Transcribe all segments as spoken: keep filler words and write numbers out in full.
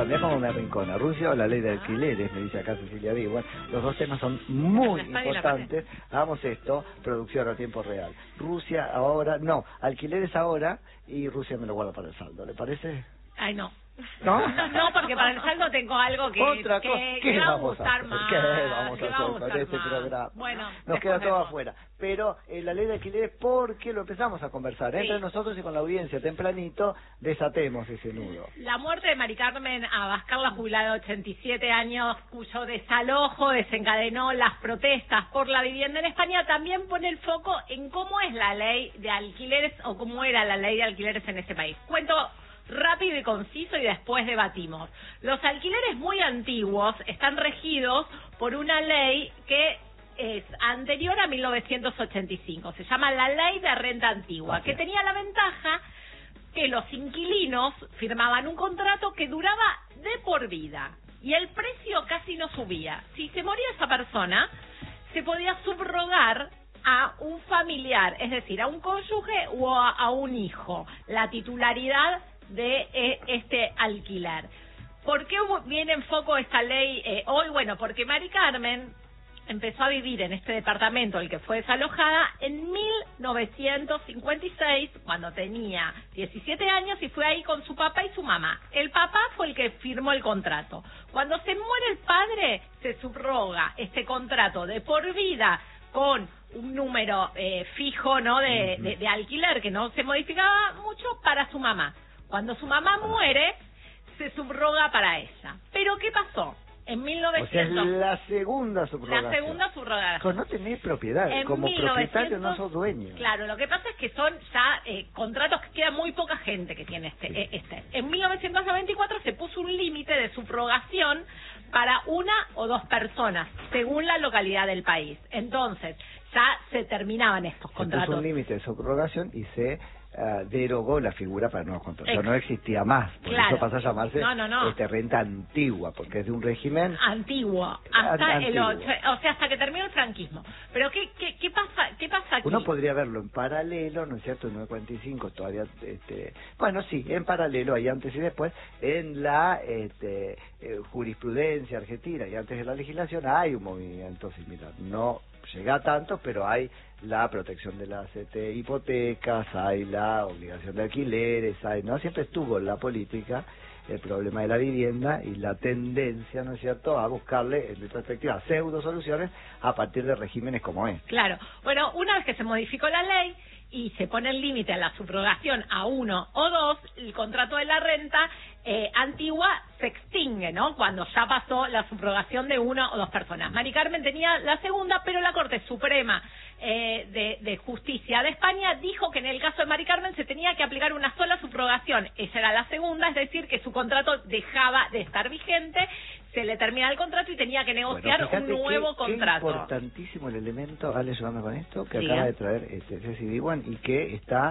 Mirá cómo me arrincona. Rusia o la ley de alquileres, me dice acá Cecilia Díaz. Bueno, los dos temas son muy importantes. Hagamos esto, producción a tiempo real. Rusia ahora, no, alquileres ahora y Rusia me lo guarda para el saldo, ¿le parece? Ay, no. ¿No? No, porque para el saldo tengo algo que, Otra que, cosa. que ¿Qué va a vamos gustar a hacer? más. ¿Qué vamos a que va hacer a con este más. programa? Bueno, nos queda todo vemos. afuera. Pero eh, la ley de alquileres, porque lo empezamos a conversar Sí. entre nosotros y con la audiencia tempranito, desatemos ese nudo. La muerte de Mari Carmen Abascal, la jubilada de ochenta y siete años, cuyo desalojo desencadenó las protestas por la vivienda en España, también pone el foco en cómo es la ley de alquileres o cómo era la ley de alquileres en ese país. Cuento rápido y conciso y después debatimos. Los alquileres muy antiguos están regidos por una ley que es anterior a mil novecientos ochenta y cinco. Se llama la Ley de Renta Antigua, que tenía la ventaja que los inquilinos firmaban un contrato que duraba de por vida y el precio casi no subía. Si se moría esa persona, se podía subrogar a un familiar, es decir, a un cónyuge o a, a un hijo, la titularidad de eh, este alquiler. ¿Por qué viene en foco esta ley eh, hoy? Bueno, porque Mari Carmen empezó a vivir en este departamento, el que fue desalojada, en mil novecientos cincuenta y seis, cuando tenía diecisiete años, y fue ahí con su papá y su mamá. El papá fue el que firmó el contrato. Cuando se muere el padre, se subroga este contrato de por vida con un número eh, fijo, ¿no?, de, de, de alquiler que no se modificaba mucho para su mamá. Cuando su mamá muere, se subroga para ella. ¿Pero qué pasó? En mil novecientos... O sea, es la segunda subrogación. La segunda subrogación. No tenés propiedad, en como mil novecientos, propietario no sos dueño. Claro, lo que pasa es que son ya eh, contratos que queda muy poca gente que tiene este. Sí. Eh, este. En mil novecientos noventa y cuatro se puso un límite de subrogación para una o dos personas, según la localidad del país. Entonces, ya se terminaban estos contratos. Se puso un límite de subrogación y se uh, derogó la figura para nuevos contratos. O sea, no existía más. Por claro. eso pasa a llamarse no, no, no. Este, renta antigua, porque es de un régimen antiguo, hasta antiguo. el ocho, o sea, hasta que terminó el franquismo. Pero ¿qué, qué, qué pasa qué pasa aquí? Uno podría verlo en paralelo, ¿no es cierto? En nueve cuarenta y cinco todavía, este, bueno, sí, en paralelo, ahí antes y después, en la este, eh, jurisprudencia argentina y antes de la legislación hay un movimiento similar. No llega tanto, pero hay la protección de las este, hipotecas, hay la obligación de alquileres, hay, ¿no? Siempre estuvo en la política el problema de la vivienda y la tendencia, ¿no es cierto?, a buscarle, en perspectiva, pseudo soluciones a partir de regímenes como este. Claro. Bueno, una vez que se modificó la ley y se pone el límite a la subrogación a uno o dos, el contrato de la renta eh, antigua se extingue, ¿no?, cuando ya pasó la subrogación de una o dos personas. Mari Carmen tenía la segunda, pero la Corte Suprema eh, de, de Justicia de España dijo que en el caso de Mari Carmen se tenía que aplicar una sola subrogación. Ella era la segunda, es decir, que su contrato dejaba de estar vigente, se le termina el contrato y tenía que negociar bueno, un nuevo qué, contrato. Qué importantísimo el elemento, Ale, ayúdame con esto, que sí, acaba ¿eh? de traer este, Ceci Diwan y que está...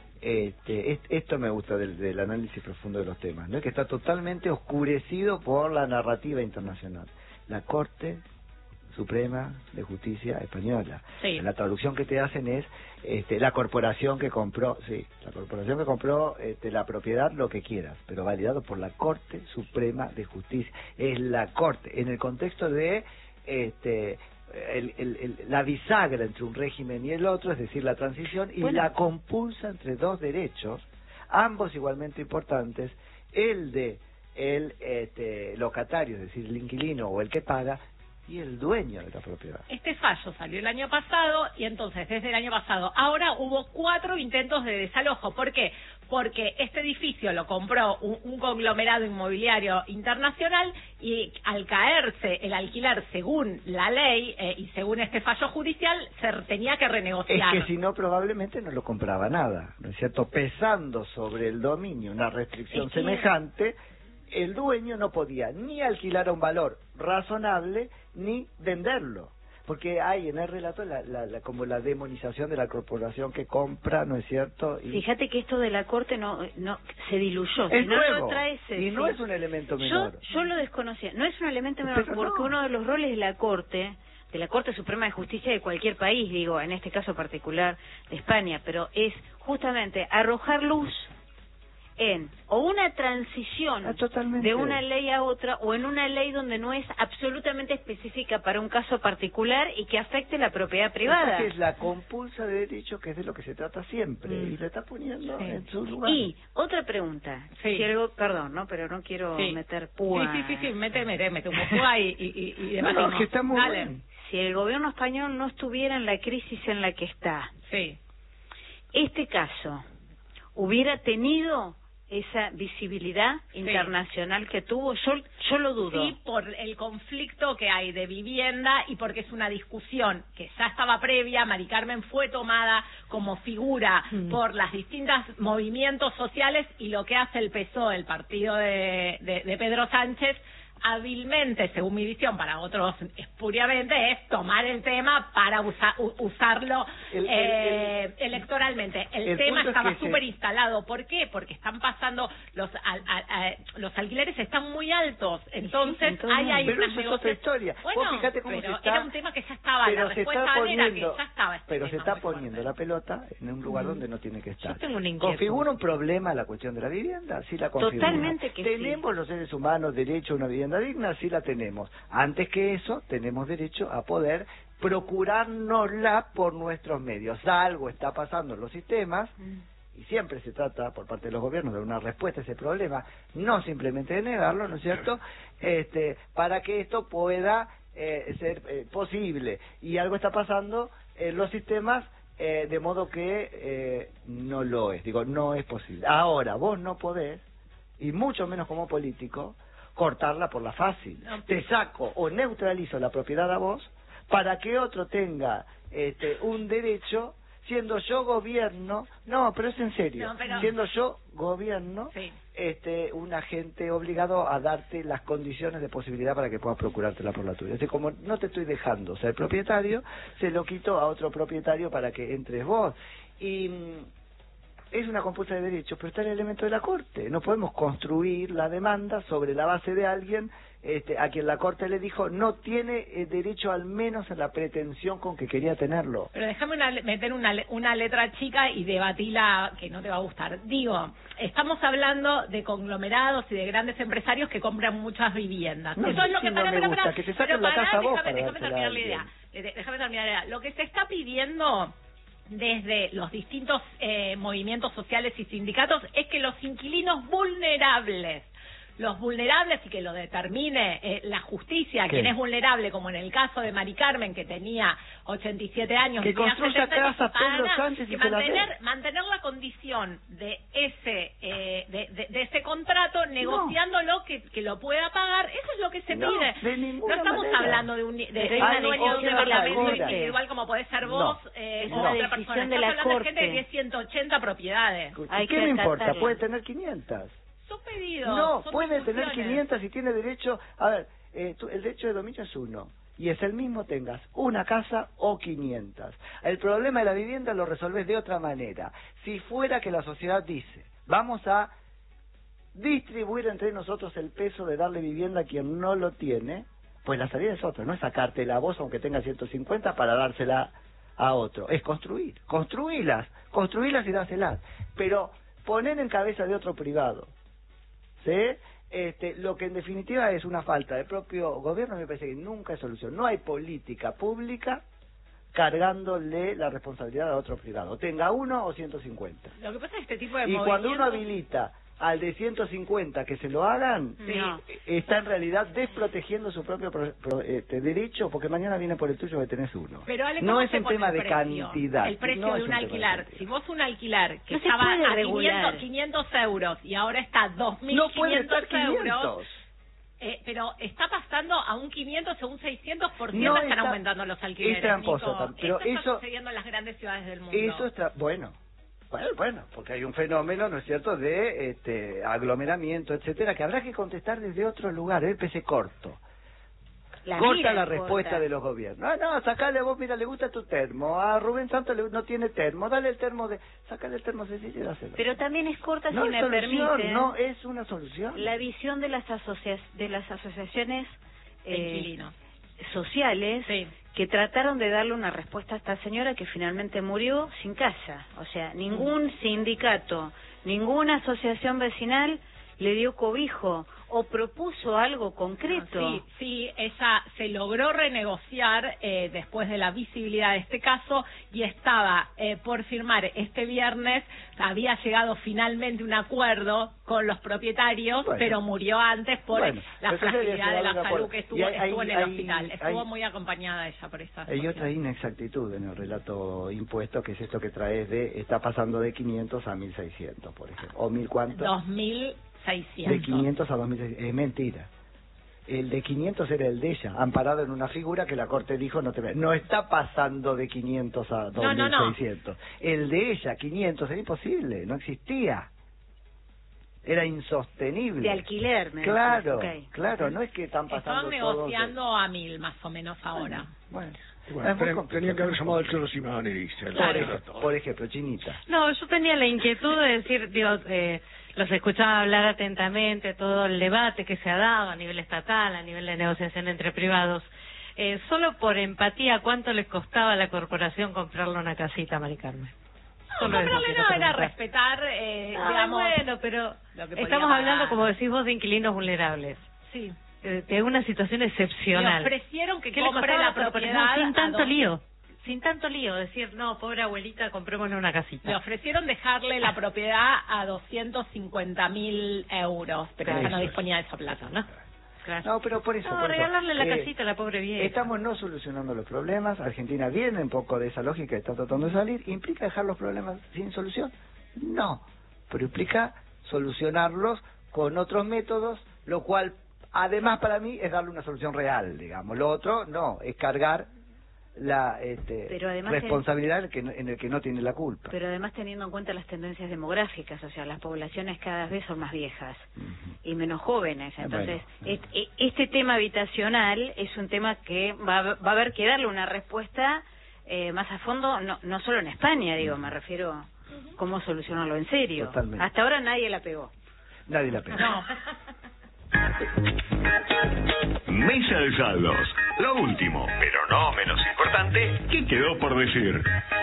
Este, esto me gusta del, del análisis profundo de los temas, ¿no? Que está totalmente oscurecido por la narrativa internacional. La Corte Suprema de Justicia Española. Sí. La traducción que te hacen es este, la corporación que compró, sí, la corporación que compró este, la propiedad, lo que quieras, pero validado por la Corte Suprema de Justicia. Es la Corte, en el contexto de este El, el, el, la bisagra entre un régimen y el otro, es decir, la transición, y bueno, la compulsa entre dos derechos, ambos igualmente importantes, el de el este, locatario, es decir, el inquilino o el que paga, y el dueño de la propiedad. Este fallo salió el año pasado y entonces desde el año pasado ahora hubo cuatro intentos de desalojo. ¿Por qué? Porque este edificio lo compró un, un conglomerado inmobiliario internacional y al caerse el alquiler según la ley eh, y según este fallo judicial se tenía que renegociar. Es que si no probablemente no lo compraba nada, ¿no es cierto? Pesando sobre el dominio una restricción es que... semejante, el dueño no podía ni alquilar a un valor razonable ni venderlo, porque hay en el relato la, la, la, como la demonización de la corporación que compra, ¿no es cierto? Y... Fíjate que esto de la Corte no no se diluyó. Es si no nuevo, lo traes, y no es un elemento menor. Yo, yo lo desconocía. No es un elemento menor Pero porque no. uno de los roles de la Corte, de la Corte Suprema de Justicia de cualquier país, digo, en este caso particular de España, pero es justamente arrojar luz en o una transición Ah, totalmente. de una ley a otra, o en una ley donde no es absolutamente específica para un caso particular y que afecte la propiedad privada. Que es la compulsa de derecho, que es de lo que se trata siempre, Mm. y lo está poniendo Sí. en su lugar. Y otra pregunta, Sí. si algo, perdón, ¿no? Pero no quiero Sí. meter púa. Sí, sí, sí, sí, mete, mete, mete un púa y, y, y, y No, no, debatimos. que está muy Dale. bien. Si el gobierno español no estuviera en la crisis en la que está, Sí. este caso hubiera tenido esa visibilidad internacional que tuvo, yo yo lo dudo. Sí, por el conflicto que hay de vivienda y porque es una discusión que ya estaba previa. Mari Carmen fue tomada como figura Mm. por los distintos movimientos sociales, y lo que hace el P S O E, el partido de, de, de Pedro Sánchez, hábilmente, según mi visión, para otros espuriamente, es tomar el tema para usa, u, usarlo El- el- eh, el- electoralmente. El, el tema punto es estaba que se- súper instalado. ¿Por qué? Porque están pasando, los al, al, al- los alquileres están muy altos, entonces en todo hay, el hay Pero unas eso es otra negociaciones. historia. Bueno, Vos fíjate cómo pero se está... era un tema que ya estaba, pero la se respuesta está era que poniendo, ya estaba este pero se tema está muy fuerte. poniendo la pelota en un lugar donde no tiene que estar. Yo tengo una inquietud. ¿Configura un problema la cuestión de la vivienda? Sí la configura. Totalmente que sí. ¿Tenemos los seres humanos derecho a una vivienda digna? Sí la tenemos. Antes que eso, tenemos derecho a poder procurárnosla por nuestros medios. Algo está pasando en los sistemas, y siempre se trata por parte de los gobiernos de una respuesta a ese problema, no simplemente de negarlo, ¿no es cierto?, este, para que esto pueda eh, ser eh, posible. Y algo está pasando en los sistemas, eh, de modo que eh, no lo es, digo, no es posible. Ahora, vos no podés, y mucho menos como político, cortarla por la fácil. No. Te saco o neutralizo la propiedad a vos para que otro tenga este, un derecho, siendo yo gobierno, no, pero es en serio, No, pero- siendo yo gobierno, Sí. este, un agente obligado a darte las condiciones de posibilidad para que puedas procurártela por la tuya. Es decir, como no te estoy dejando ser propietario, se lo quito a otro propietario para que entres vos. Y mm, es una compulsa de derechos, pero está el elemento de la Corte. No podemos construir la demanda sobre la base de alguien este, a quien la Corte le dijo no tiene eh, derecho, al menos en la pretensión con que quería tenerlo. Pero déjame una, meter una, le- una letra chica y debatirla, que no te va a gustar. Digo, estamos hablando de conglomerados y de grandes empresarios que compran muchas viviendas. No, Eso es lo sí, que no pará, me pará, gusta, pará. que te saquen Pero la pará, casa a vos déjame, para déjame dársela terminar a la idea. alguien. Eh, Déjame terminar la idea. Lo que se está pidiendo desde los distintos eh, movimientos sociales y sindicatos es que los inquilinos vulnerables, los vulnerables, y que lo determine eh, la justicia, ¿Qué? quién es vulnerable, como en el caso de Mari Carmen, que tenía ochenta y siete años, Que vivía construya setenta años, casas Pedro para Sánchez y que se la dé. mantener, mantener la condición de ese eh, de, de, de ese contrato, negociándolo, que, que lo pueda pagar. Eso es lo que se No, pide. de ninguna No estamos manera. hablando de un de, de Pero un hay dueño de un otra departamento cosa. individual como podés ser vos, No. eh, Es o una otra decisión persona. de Estamos la hablando de Corte. gente que tiene ciento ochenta propiedades. Hay ¿Qué que me importa? acatarla. Puede tener quinientas. Son pedidos. No, son puede tener discusiones. quinientas y tiene derecho... A ver, eh, tú- el derecho de dominio es uno. Y es el mismo tengas una casa o quinientas. El problema de la vivienda lo resolvés de otra manera. Si fuera que la sociedad dice, vamos a distribuir entre nosotros el peso de darle vivienda a quien no lo tiene, pues la salida es otra. No es sacártela a vos, aunque tenga ciento cincuenta, para dársela a otro. Es construir. Construílas. Construílas y dáselas. Pero poner en cabeza de otro privado, ¿sí? Este, lo que en definitiva es una falta de propio gobierno, me parece que nunca es solución. No hay política pública cargándole la responsabilidad a otro privado, tenga uno o ciento cincuenta. Lo que pasa es que este tipo de Y cuando uno movimientos- habilita al de ciento cincuenta que se lo hagan, Sí. No. está en realidad desprotegiendo su propio pro- pro- este, derecho, porque mañana viene por el tuyo que tenés uno. Pero Ale, no ¿cómo es se un pone tema el de precio? cantidad. El precio no de es un tema de alquilar. cantidad. Si vos un alquilar que No se estaba puede a regular. quinientos, quinientos euros y ahora está a dos mil No puede quinientos estar euros, quinientos. eh, pero está pasando a un quinientos o un seiscientos por ciento, No, están está- aumentando los alquileres. es tramposo, Nico. tam- pero Esto está eso- sucediendo en las grandes ciudades del mundo. Eso está bueno. Bueno, bueno, porque hay un fenómeno, ¿no es cierto?, de este, aglomeramiento, etcétera, que habrá que contestar desde otro lugar, el pese corto. La Corta mira la corta. respuesta de los gobiernos. Ah, no, sacale a vos, mira, le gusta tu termo. A Rubén Santos le- no tiene termo. Dale el termo de... Sacale el termo sencillo y dáselo. Pero también es corta, no si es me solución, permite, no es una solución. la visión de las, asocia de las asociaciones De eh, inquilinos. sociales Sí. que trataron de darle una respuesta a esta señora que finalmente murió sin casa. O sea, ningún sindicato ninguna asociación vecinal le dio cobijo o propuso algo concreto. Sí, sí, ella se logró renegociar eh, después de la visibilidad de este caso y estaba eh, por firmar este viernes, había llegado finalmente un acuerdo con los propietarios, bueno, pero murió antes por bueno, la fragilidad de la salud que estuvo, hay, estuvo en el hay, hospital. Estuvo hay, muy acompañada ella por esta situación. Hay otra inexactitud en el relato impuesto, que es esto que traes de, está pasando de quinientos a mil seiscientos, por ejemplo. ¿O mil cuánto? dos mil seiscientos. De quinientos a dos mil seiscientos. Es mentira. El de quinientos era el de ella, amparado en una figura que la Corte dijo no te ve. No está pasando de quinientos a dos mil seiscientos. No, no, no. El de ella, quinientos, era imposible, no existía. Era insostenible. De alquiler, me Claro, okay. claro, no es que están pasando. Están negociando de... a mil más o menos ahora. Bueno. Bueno, bueno tenía que haber llamado al Cholo Simeone y dice, claro. Por ejemplo, Chinita. No, yo tenía la inquietud de decir, digo, eh, los escuchaba hablar atentamente, todo el debate que se ha dado a nivel estatal, a nivel de negociación entre privados. Eh, solo por empatía, ¿cuánto les costaba a la corporación comprarle una casita a Mari Carmen? No, comprarle no, era respetar, eh, ah, digamos... bueno, pero estamos hablando, como decís vos, de inquilinos vulnerables. Sí. De una situación excepcional. Le ofrecieron que compre la propiedad sin tanto lío. Sin tanto lío, decir, no, pobre abuelita, comprémosle una casita. Le ofrecieron dejarle la propiedad a doscientos cincuenta mil euros, pero ella no disponía de esa plata, ¿no? Claro. No, pero por eso... No, por regalarle eso, la eh, casita a la pobre vieja. Estamos no solucionando los problemas. Argentina viene un poco de esa lógica que está tratando de salir. ¿Implica dejar los problemas sin solución? No, pero implica solucionarlos con otros métodos, lo cual... Además, para mí, es darle una solución real, digamos. Lo otro, no, es cargar la este, pero además responsabilidad en el, que no, en el que no tiene la culpa. Pero además teniendo en cuenta las tendencias demográficas, o sea, las poblaciones cada vez son más viejas uh-huh. y menos jóvenes. Entonces, bueno, este, este tema habitacional es un tema que va, va a haber que darle una respuesta eh, más a fondo, no, no solo en España, digo, uh-huh. me refiero a cómo solucionarlo en serio. Totalmente. Hasta ahora nadie la pegó. Nadie la pegó. No. Mesa de saldos. Lo último, pero no menos importante, ¿qué quedó por decir?